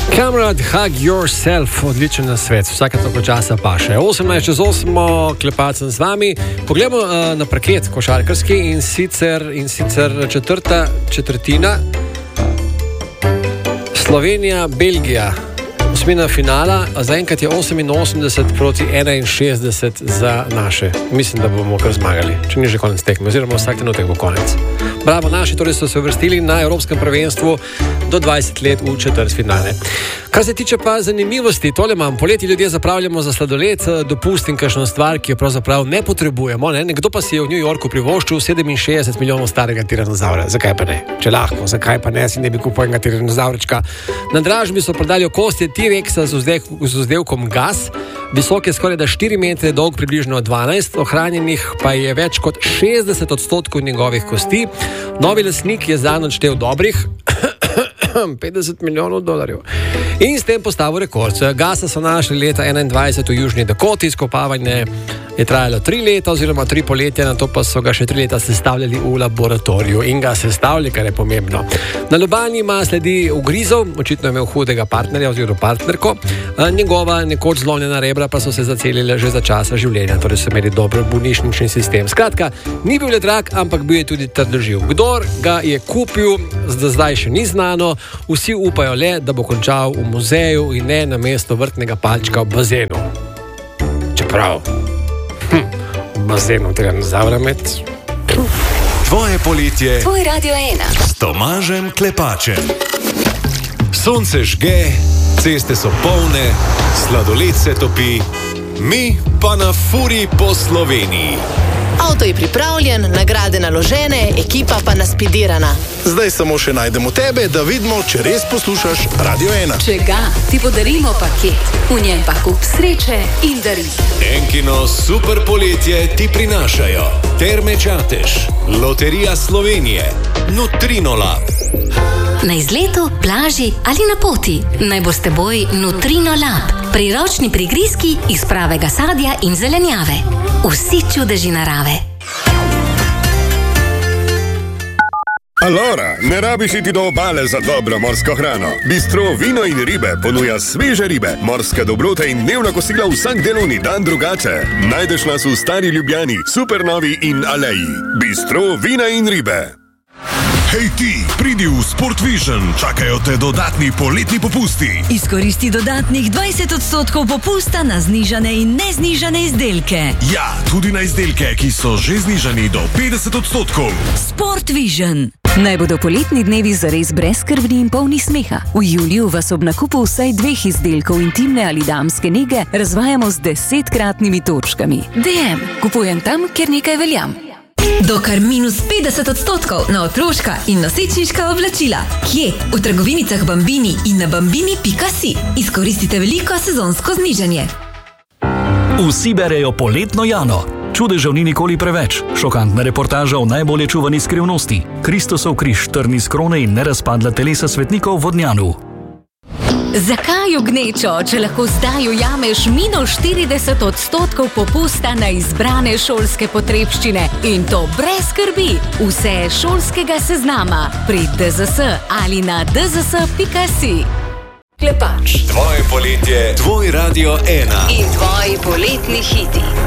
Comrade, hug yourself, odličen nasvet, vsake toliko časa paše. 18:08, klepacem z vami. Poglejmo na parket košarkarski in sicer četrtina Slovenija, Belgija. Osmina finala, a zaenkrat je 88-61 za naše. Mislim, da bomo kar zmagali, če ni že konec tekme, oziroma vsak trenutek bo konec. Bravo, naši torej so se uvrstili na Evropskem prvenstvu do 20 let v četrtfinale. Kar se tiče pa zanimivosti, tole imam. Poleti ljudje zapravljamo za sladoled, dopust in kakšno stvar, ki jo pravzaprav ne potrebujemo. Ne? Nekdo pa si je v New Yorku privoščil 67 milijonov starega tiranozavra. Zakaj pa ne? Če lahko, zakaj pa ne? Si ne bi kupil enega tiranozavrička. Na dražbi so prodali okostje T-Rexa z vzdevkom gas. Visok je skoraj 4 metre, dolg približno 12, ohranjenih pa je več kot 60% njegovih kosti. Novi lastnik je zanj odštel dobrih $50 milijonov in s tem postavil rekord. Gasa so našli leta 2021 v Južni Dakoti, izkopavanje je trajalo 3 leta oziroma 3 poletja, na to pa so ga še 3 leta sestavljali v laboratoriju in ga sestavljali, kar je pomembno. Na lobani ima sledi ugrizov, očitno je imel hudega partnerja oziroma partnerko, njegova nekoč zlomljena rebra pa so se zacelile že za časa življenja, torej so imeli dober bolnišnični sistem. Skratka, ni bil le drag, ampak bil je tudi trdoživ. Kdor ga je kupil, zdaj še ni znano, vsi upajo le, da bo končal v muzeju in ne na mesto vrtnega palčka v bazenu. Čeprav v bazenu tiranozavra med. Tvoje poletje. Tvoj Radio 1. S Tomažem Klepačem. Sonce žge, ceste so polne, sladoled se topi, mi pa na furi po Sloveniji. Avto je pripravljen, nagrade naložene, ekipa pa naspidirana. Zdaj samo še najdemo tebe, da vidimo, če res poslušaš Radio 1. Če ga, ti podarimo paket, v njem pa kup sreče in daril. Enkino super poletje ti prinašajo Terme Čatež, Loterija Slovenije, Nutrinolab. Na izletu, plaži ali na poti, naj bo s teboj Nutrinolab. Priročni prigrizki iz pravega sadja in zelenjave. Vsi čudeži narave. Alora, ne rabiš iti do obale za dobro morsko hrano. Bistro Vino in ribe ponuja sveže ribe, morske dobrote in dnevna kosila vsak delovni dan drugače. Najdeš nas v Stari Ljubljani, Supernovi in Aleji. Bistro Vina in ribe. Hej ti, pridi v Sport Vision, čakajo te dodatni poletni popusti. Izkoristi dodatnih 20% popusta na znižane in neznižane izdelke. Ja, tudi na izdelke, ki so že znižani do 50%. Sport Vision. Naj bodo poletni dnevi zares brezskrbni in polni smeha. V juliju vas ob nakupu vsaj 2 izdelkov intimne ali damske nege razvajamo z 10-kratnimi točkami. DM. Kupujem tam, kjer nekaj veljam. Do kar -50% na otroška in nosečniška oblačila. Kje? V trgovinicah Bambini in na bambini.si. Izkoristite veliko sezonsko znižanje. Vsi berejo poletno Jano. Čudežev ni nikoli preveč. Šokantna reportaža o najbolje čuvani skrivnosti. Kristusov križ, trni s krone in nerazpadla telesa svetnikov v Vodnjanu. Zakaj v gnečo, če lahko zdaj ujameš -40% popusta na izbrane šolske potrebščine in to brez skrbi? Vse šolskega seznama pri DZS ali na dzs.si. Klepač. Tvoje poletje, tvoj Radio 1. In tvoji poletni hiti.